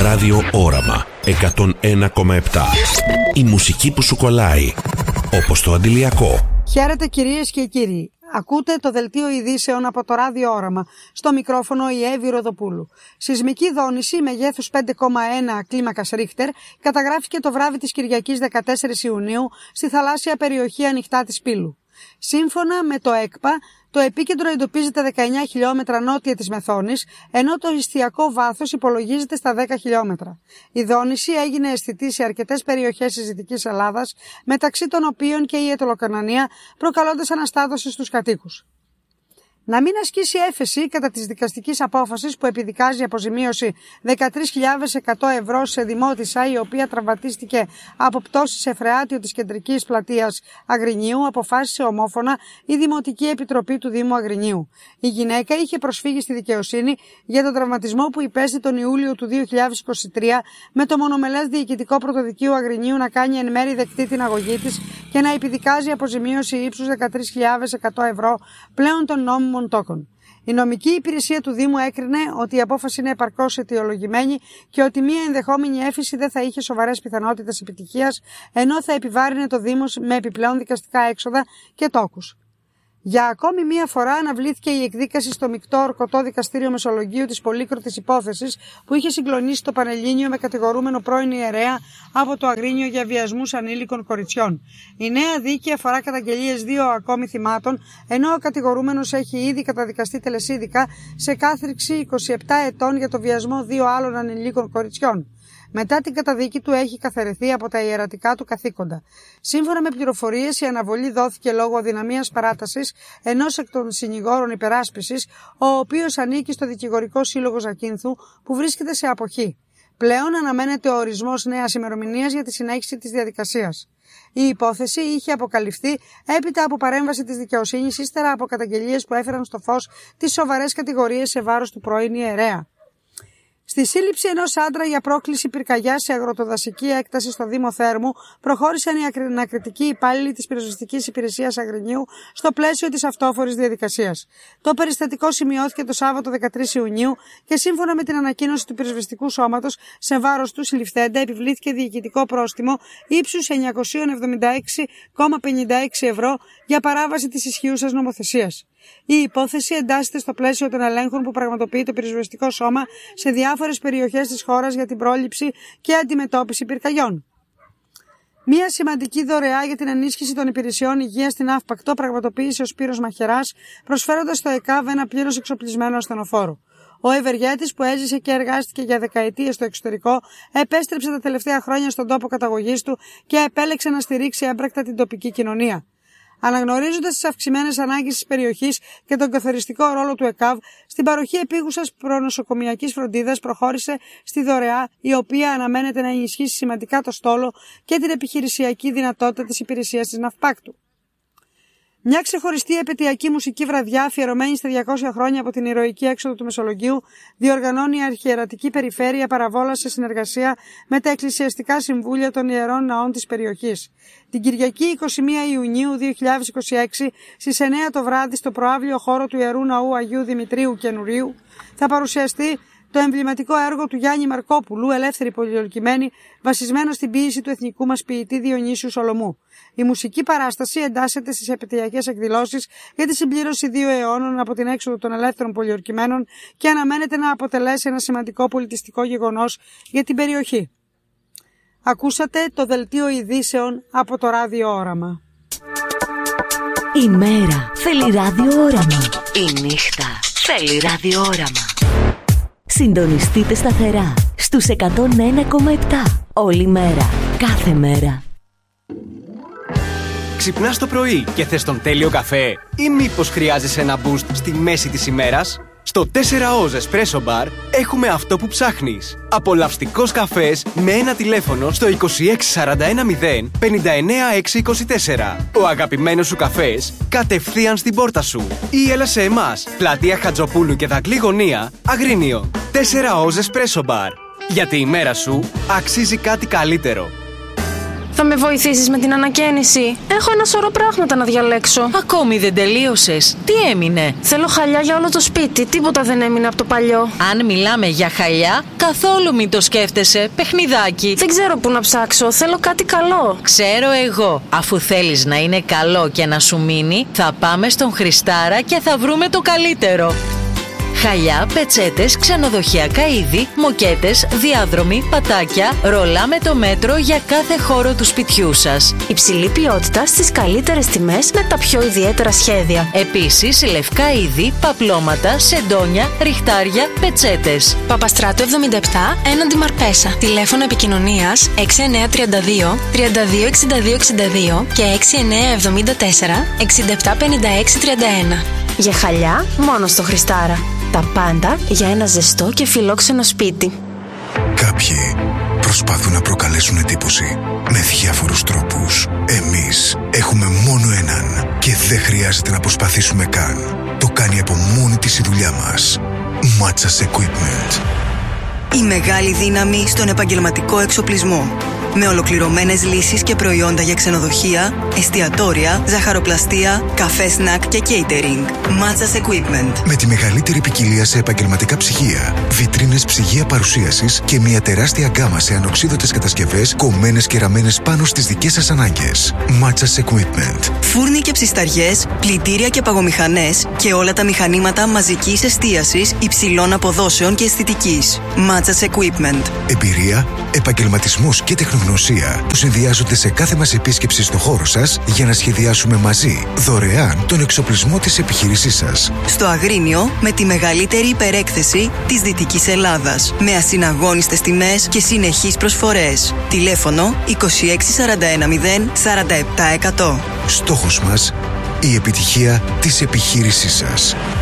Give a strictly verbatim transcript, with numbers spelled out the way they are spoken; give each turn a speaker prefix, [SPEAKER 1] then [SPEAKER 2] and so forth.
[SPEAKER 1] Ράδιο Όραμα εκατόν ένα κόμμα επτά. Η μουσική που σου κολλάει, όπως το αντιλιακό.
[SPEAKER 2] Χαίρετε κυρίες και κύριοι. Ακούτε το δελτίο ειδήσεων από το Ράδιο Όραμα. Στο μικρόφωνο η Εύη Ροδοπούλου. Σεισμική δόνηση μεγέθους πέντε κόμμα ένα κλίμακας Ρίχτερ καταγράφηκε το βράδυ της Κυριακής δεκατέσσερις Ιουνίου στη θαλάσσια περιοχή ανοιχτά της Πύλου. Σύμφωνα με το ΕΚΠΑ, το επίκεντρο εντοπίζεται δεκαεννιά χιλιόμετρα νότια της Μεθόνης, ενώ το ιστιακό βάθος υπολογίζεται στα δέκα χιλιόμετρα. Η δόνηση έγινε αισθητή σε αρκετές περιοχές της Δυτικής Ελλάδας, μεταξύ των οποίων και η Αιτωλοκανανία, προκαλώντας αναστάτωση στους κατοίκους. Να μην ασκήσει έφεση κατά της δικαστικής απόφασης που επιδικάζει αποζημίωση δεκατρείς χιλιάδες εκατό ευρώ σε δημότισσα η οποία τραυματίστηκε από πτώση σε φρεάτιο της κεντρικής πλατείας Αγρινίου, αποφάσισε ομόφωνα η Δημοτική Επιτροπή του Δήμου Αγρινίου. Η γυναίκα είχε προσφύγει στη δικαιοσύνη για τον τραυματισμό που υπέστη τον Ιούλιο του δύο χιλιάδες είκοσι τρία, με το μονομελές Διοικητικό Πρωτοδικείο Αγρινίου να κάνει εν μέρει δεκτή την αγωγή της και να επιδικάζει αποζημίωση ύψους δεκατρείς χιλιάδες εκατό ευρώ πλέον των νόμιμων τόκων. Η νομική υπηρεσία του Δήμου έκρινε ότι η απόφαση είναι επαρκώς αιτιολογημένη και ότι μία ενδεχόμενη έφεση δεν θα είχε σοβαρές πιθανότητες επιτυχίας, ενώ θα επιβάρυνε το Δήμο με επιπλέον δικαστικά έξοδα και τόκους. Για ακόμη μία φορά αναβλήθηκε η εκδίκαση στο μεικτό ορκωτό δικαστήριο Μεσολογγίου της πολύκροτης υπόθεσης που είχε συγκλονίσει το Πανελλήνιο με κατηγορούμενο πρώην ιερέα από το Αγρίνιο για βιασμούς ανήλικων κοριτσιών. Η νέα δίκη αφορά καταγγελίες δύο ακόμη θυμάτων, ενώ ο κατηγορούμενος έχει ήδη καταδικαστεί τελεσίδικα σε κάθριξη είκοσι επτά ετών για το βιασμό δύο άλλων ανηλίκων κοριτσιών. Μετά την καταδίκη του έχει καθαιρεθεί από τα ιερατικά του καθήκοντα. Σύμφωνα με πληροφορίες, η αναβολή δόθηκε λόγω αδυναμίας παράτασης ενός εκ των συνηγόρων υπεράσπισης, ο οποίος ανήκει στο Δικηγορικό Σύλλογο Ζακίνθου, που βρίσκεται σε αποχή. Πλέον αναμένεται ο ορισμός νέας ημερομηνίας για τη συνέχιση της διαδικασίας. Η υπόθεση είχε αποκαλυφθεί έπειτα από παρέμβαση της δικαιοσύνης, ύστερα από καταγγελίες που έφεραν στο φως τις σοβαρές κατηγορίες σε βάρος του πρώην ιερέα. Στη σύλληψη ενός άντρα για πρόκληση πυρκαγιάς σε αγροτοδασική έκταση στο Δήμο Θέρμου προχώρησαν οι ανακριτικοί υπάλληλοι της Πυροσβεστικής Υπηρεσίας Αγρινίου στο πλαίσιο της αυτόφορης διαδικασίας. Το περιστατικό σημειώθηκε το Σάββατο δεκατρείς Ιουνίου και σύμφωνα με την ανακοίνωση του Πυροσβεστικού Σώματος, σε βάρος του συλληφθέντα επιβλήθηκε διοικητικό πρόστιμο ύψους εννιακόσια εβδομήντα έξι κόμμα πενήντα έξι ευρώ για παράβαση της ισχύουσας νομοθεσίας. Η υπόθεση εντάσσεται στο πλαίσιο των ελέγχων που πραγματοποιεί το Πυροσβεστικό Σώμα σε διάφορες περιοχές της χώρας για την πρόληψη και αντιμετώπιση πυρκαγιών. Μία σημαντική δωρεά για την ενίσχυση των υπηρεσιών υγείας στην Αύπακτο πραγματοποίησε ο Σπύρος Μαχαιράς, προσφέροντας στο ΕΚΑΒ ένα πλήρως εξοπλισμένο ασθενοφόρο. Ο ευεργέτης, που έζησε και εργάστηκε για δεκαετίες στο εξωτερικό, επέστρεψε τα τελευταία χρόνια στον τόπο καταγωγής του και επέλεξε να στηρίξει έμπρακτα την τοπική κοινωνία. Αναγνωρίζοντας τις αυξημένες ανάγκες της περιοχής και τον καθοριστικό ρόλο του ΕΚΑΒ, στην παροχή επίγουσας προνοσοκομιακής φροντίδας προχώρησε στη δωρεά, η οποία αναμένεται να ενισχύσει σημαντικά το στόλο και την επιχειρησιακή δυνατότητα της υπηρεσίας της Ναυπάκτου. Μια ξεχωριστή επαιτειακή μουσική βραδιά, αφιερωμένη στα διακόσια χρόνια από την ηρωική έξοδο του Μεσολογγίου, διοργανώνει η Αρχιερατική Περιφέρεια Παραβόλας σε συνεργασία με τα Εκκλησιαστικά Συμβούλια των Ιερών Ναών της περιοχής. Την Κυριακή εικοστή πρώτη Ιουνίου δύο χιλιάδες είκοσι έξι, στις εννέα το βράδυ, στο προαύλιο χώρο του Ιερού Ναού Αγίου Δημητρίου Καινουρίου, θα παρουσιαστεί το εμβληματικό έργο του Γιάννη Μαρκόπουλου, Ελεύθερη Πολιορκημένη, βασισμένο στην ποίηση του εθνικού μας ποιητή Διονύσιου Σολομού. Η μουσική παράσταση εντάσσεται στις επαιτειακές εκδηλώσεις για τη συμπλήρωση δύο αιώνων από την έξοδο των ελεύθερων πολιορκημένων και αναμένεται να αποτελέσει ένα σημαντικό πολιτιστικό γεγονός για την περιοχή. Ακούσατε το δελτίο ειδήσεων από το Ράδιο Όραμα.
[SPEAKER 3] Η μέρα θέλει ράδιο όραμα. Η νύχτα θέλει ράδιο όραμα. Συντονιστείτε σταθερά στους εκατόν ένα κόμμα επτά. Όλη μέρα, κάθε μέρα.
[SPEAKER 4] Ξυπνάς το πρωί και θες τον τέλειο καφέ, ή μήπως χρειάζεσαι ένα boost στη μέση της ημέρας? Στο τέσσερα Oz Espresso Bar έχουμε αυτό που ψάχνεις. Απολαυστικός καφές με ένα τηλέφωνο στο είκοσι έξι σαράντα ένα μηδέν πενήντα εννέα έξι είκοσι τέσσερα. Ο αγαπημένος σου καφές κατευθείαν στην πόρτα σου. Ή έλα σε εμάς, πλατεία Χατζοπούλου και Δαγκλή Γωνία, Αγρίνιο. τέσσερα Oz Espresso Bar. Γιατί η μέρα σου αξίζει κάτι καλύτερο.
[SPEAKER 5] Θα με βοηθήσεις με την ανακαίνιση? Έχω ένα σωρό πράγματα να διαλέξω.
[SPEAKER 3] Ακόμη δεν τελείωσες? Τι έμεινε?
[SPEAKER 5] Θέλω χαλιά για όλο το σπίτι. Τίποτα δεν έμεινε από το παλιό.
[SPEAKER 3] Αν μιλάμε για χαλιά, καθόλου μην το σκέφτεσαι. Παιχνιδάκι.
[SPEAKER 5] Δεν ξέρω πού να ψάξω. Θέλω κάτι καλό.
[SPEAKER 3] Ξέρω εγώ. Αφού θέλεις να είναι καλό και να σου μείνει, θα πάμε στον Χριστάρα και θα βρούμε το καλύτερο. Χαλιά, πετσέτες, ξενοδοχειακά είδη, μοκέτες, διάδρομοι, πατάκια, ρολά με το μέτρο για κάθε χώρο του σπιτιού σας.
[SPEAKER 5] Υψηλή ποιότητα στις καλύτερες τιμές με τα πιο ιδιαίτερα σχέδια.
[SPEAKER 3] Επίσης, λευκά είδη, παπλώματα, σεντόνια, ριχτάρια, πετσέτες.
[SPEAKER 5] Παπαστράτου εβδομήντα επτά, έναντι Μαρπέσα. Τηλέφωνο επικοινωνίας έξι εννιά τρία δύο, τρία δύο εξήντα δύο εξήντα δύο και έξι εννιά εβδομήντα τέσσερα, εξήντα επτά πενήντα έξι τριάντα ένα. Για χαλιά, μόνο στο Χριστάρα. Τα πάντα για ένα ζεστό και φιλόξενο σπίτι.
[SPEAKER 6] Κάποιοι προσπαθούν να προκαλέσουν εντύπωση με διάφορους τρόπους. Εμείς έχουμε μόνο έναν και δεν χρειάζεται να προσπαθήσουμε καν. Το κάνει από μόνη της η δουλειά μας. Matsas Equipment.
[SPEAKER 7] Η μεγάλη δύναμη στον επαγγελματικό εξοπλισμό. Με ολοκληρωμένες λύσεις και προϊόντα για ξενοδοχεία, εστιατόρια, ζαχαροπλαστεία, καφέ σνακ και catering. Matsas Equipment.
[SPEAKER 6] Με τη μεγαλύτερη ποικιλία σε επαγγελματικά ψυγεία, βιτρίνες ψυγεία παρουσίασης και μια τεράστια γκάμα σε ανοξίδωτες κατασκευές κομμένες και ραμμένες πάνω στις δικές σας ανάγκες. Matsas Equipment.
[SPEAKER 7] Φούρνοι και ψισταριές, πλυντήρια και παγομηχανές και όλα τα μηχανήματα μαζικής εστίασης υψηλών αποδόσεων και αισθητικής. Matsas Equipment.
[SPEAKER 6] Εμπειρία, επαγγελματισμός και τεχνογνωσία που συνδυάζονται σε κάθε μας επίσκεψη στο χώρο σας για να σχεδιάσουμε μαζί δωρεάν τον εξοπλισμό της επιχείρησής σας.
[SPEAKER 7] Στο Αγρίνιο, με τη μεγαλύτερη υπερέκθεση της Δυτικής Ελλάδας. Με ασυναγώνιστες τιμές και συνεχείς προσφορές. Τηλέφωνο είκοσι έξι σαράντα ένα μηδέν σαράντα επτά εκατό.
[SPEAKER 6] Στόχος μας, η επιτυχία της επιχείρησής σας.